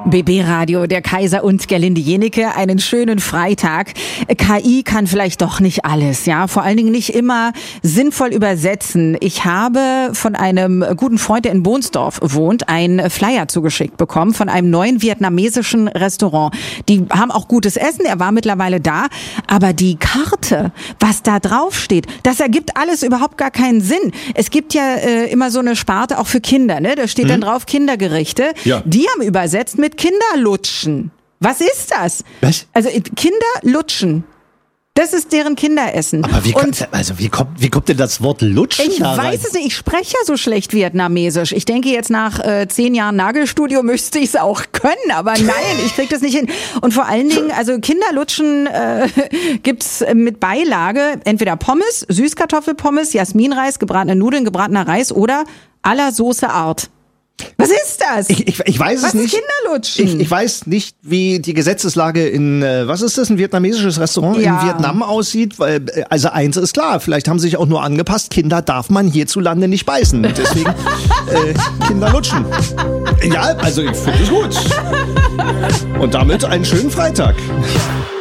BB Radio, der Kaiser und Gerlinde Jenecke, einen schönen Freitag. KI kann vielleicht doch nicht alles, ja, vor allen Dingen nicht immer sinnvoll übersetzen. Ich habe von einem guten Freund, der in Bohnsdorf wohnt, einen Flyer zugeschickt bekommen von einem neuen vietnamesischen Restaurant. Die haben auch gutes Essen, er war mittlerweile da, aber die Karte, was da drauf steht, das ergibt alles überhaupt gar keinen Sinn. Es gibt ja immer so eine Sparte auch für Kinder, ne? Da steht dann drauf Kindergerichte. Ja. Die haben übersetzt mit Kinderlutschen. Was ist das? Was? Also Kinderlutschen. Das ist deren Kinderessen. Aber wie kommt denn das Wort Lutschen da rein? Ich weiß es nicht, ich spreche ja so schlecht Vietnamesisch. Ich denke jetzt nach 10 Jahren Nagelstudio müsste ich es auch können, aber nein, ich krieg das nicht hin. Und vor allen Dingen, also Kinderlutschen gibt's mit Beilage entweder Pommes, Süßkartoffelpommes, Jasminreis, gebratene Nudeln, gebratener Reis oder à la Soße Art. Was ist das? Ich weiß es nicht. Was ist Kinderlutschen? Ich weiß nicht, wie die Gesetzeslage in, was ist das, ein vietnamesisches Restaurant in Vietnam aussieht. Weil, also eins ist klar, vielleicht haben sie sich auch nur angepasst, Kinder darf man hierzulande nicht beißen. Deswegen Kinderlutschen. Ja, also ich finde es gut. Und damit einen schönen Freitag.